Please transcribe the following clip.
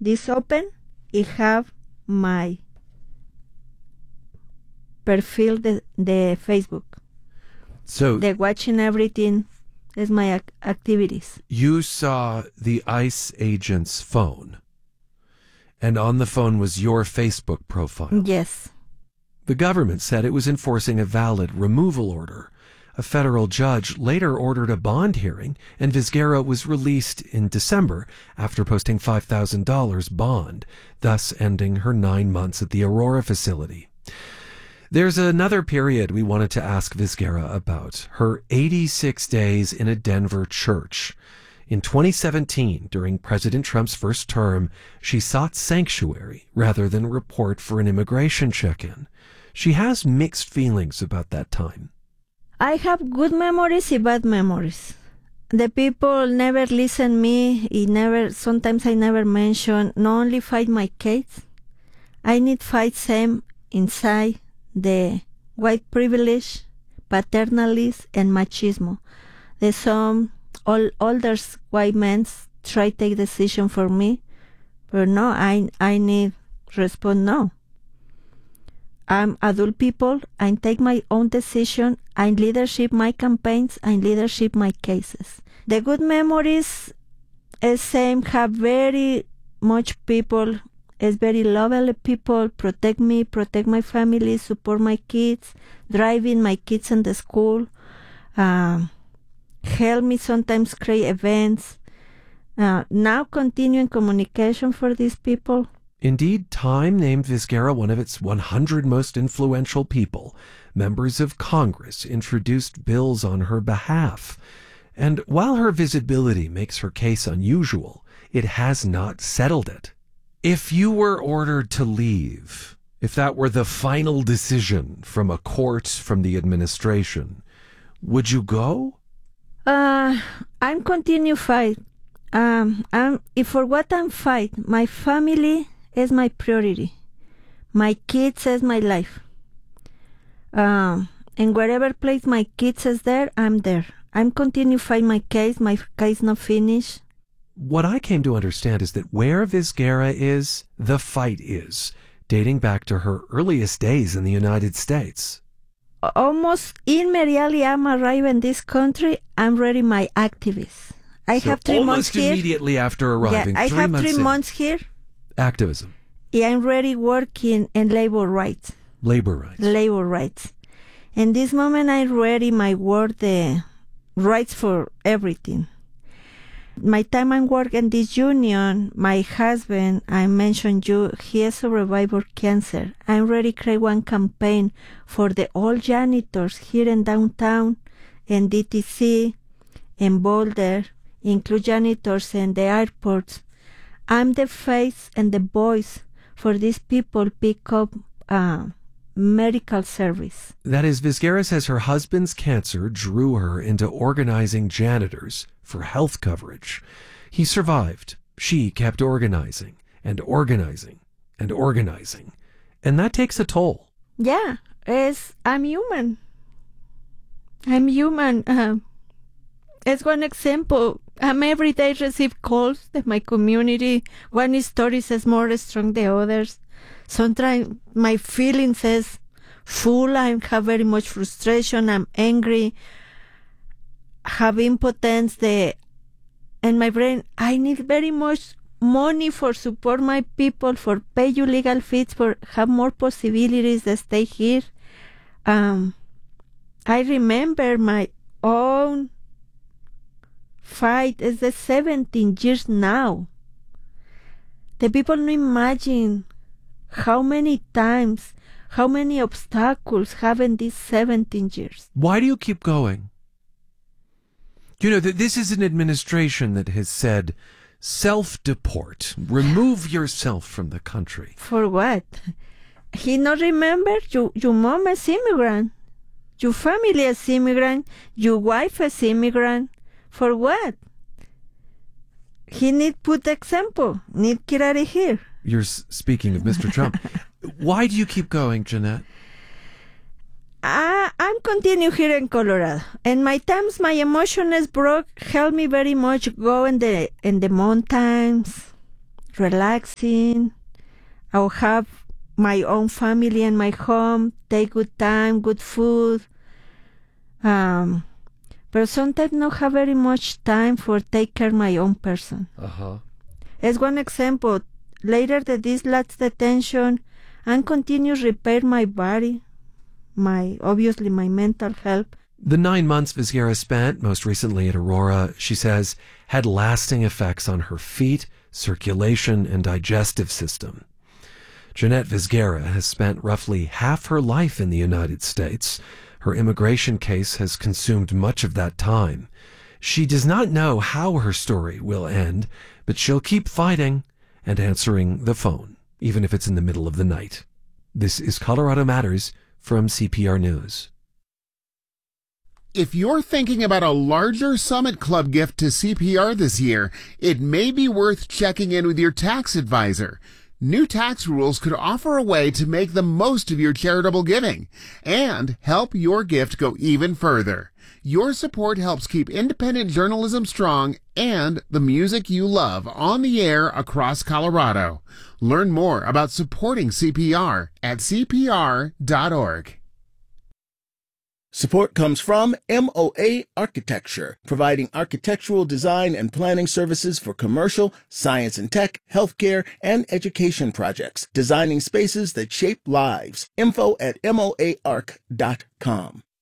this open, it have my perfil, the Facebook. So The watching everything is my activities. you saw the ICE agent's phone, and on the phone was your Facebook profile. Yes. The government said it was enforcing a valid removal order. A federal judge later ordered a bond hearing, and Vizguera was released in December after posting $5,000 bond, thus ending her 9 months at the Aurora facility. There's another period we wanted to ask Vizguera about, her 86 days in a Denver church. In 2017, during President Trump's first term, she sought sanctuary rather than report for an immigration check-in. She has mixed feelings about that time. I have good memories and bad memories. The people never listen me. Sometimes I never mention, not only fight my case, I need fight them inside the white privilege, paternalism, and machismo. There's some older white men try to take decision for me, but no, I need respond no. I'm adult people, I take my own decision, I leadership my campaigns, I leadership my cases. The good memories is same, have very much people, is very lovely people, protect me, protect my family, support my kids, driving my kids in the school, help me sometimes create events. Now continuing communication for these people. Indeed, Time named Vizguera one of its 100 most influential people. Members of Congress introduced bills on her behalf. And while her visibility makes her case unusual, it has not settled it. If you were ordered to leave, if that were the final decision from a court, from the administration, would you go? I'm continue fight. If for what I'm fight, my family is my priority. My kids is my life. And wherever place my kids is there, I'm there. I'm continue fight my case. My case not finished. What I came to understand is that where Vizguera is, the fight is, dating back to her earliest days in the United States. Almost immediately I'm arriving in this country, I'm ready my activist. I have 3 months here. Almost immediately after arriving. Yeah, I have 3 in. months here. Activism. Yeah, I'm ready working in labor rights. Labor rights. Labor rights. In this moment, I'm ready my work, the rights for everything. My time I work in this union, my husband, I mentioned you, he has survived cancer. I'm ready to create one campaign for the all janitors here in downtown, in DTC, in Boulder, include janitors in the airports. I'm the face and the voice for these people pick up medical service. That is, Vizguera says her husband's cancer drew her into organizing janitors for health coverage. He survived. She kept organizing and organizing and organizing. And that takes a toll. Yeah, I'm human. I'm human. As one example, every day receive calls that my community, one story is more strong than others. Sometimes my feelings is full, I have very much frustration, I'm angry, have impotence, in my brain, I need very much money for support my people, for pay you legal fees, for have more possibilities to stay here. I remember my own fight is the 17 years now. The people don't imagine how many times, how many obstacles have in these 17 years. Why do you keep going? You know, this is an administration that has said, self-deport, remove yourself from the country. For what? He not remember your mom is immigrant, your family is immigrant, your wife is immigrant. For what? He need put example, need get out of here. You're speaking of Mr. Trump. Why do you keep going, Jeanette? I'm continue here in Colorado. And my times, my emotion is broke, help me very much go in the mountains, relaxing. I'll have my own family in my home, take good time, good food. But sometimes not have very much time for take care my own person. As one example, later this last detention, and continue repair my body, obviously my mental health. The 9 months Vizquera spent, most recently at Aurora, she says, had lasting effects on her feet, circulation, and digestive system. Jeanette Vizquera has spent roughly half her life in the United States. Her immigration case has consumed much of that time. She does not know how her story will end, but she'll keep fighting and answering the phone, even if it's in the middle of the night. This is Colorado Matters from CPR News. If you're thinking about a larger Summit Club gift to CPR this year, it may be worth checking in with your tax advisor. New tax rules could offer a way to make the most of your charitable giving and help your gift go even further. Your support helps keep independent journalism strong and the music you love on the air across Colorado. Learn more about supporting CPR at cpr.org. Support comes from MOA Architecture, providing architectural design and planning services for commercial, science and tech, healthcare, and education projects, designing spaces that shape lives. Info at moaarch.com.